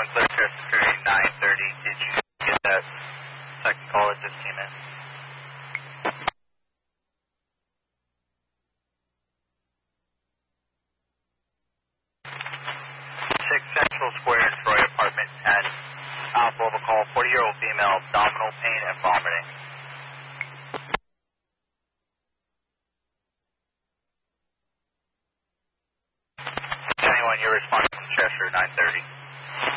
and clear to security 930. Did you get that second call that just came in? 6 Central Square, Troy Apartment 10. Alpha, call 40-year-old female, abdominal pain and vomiting.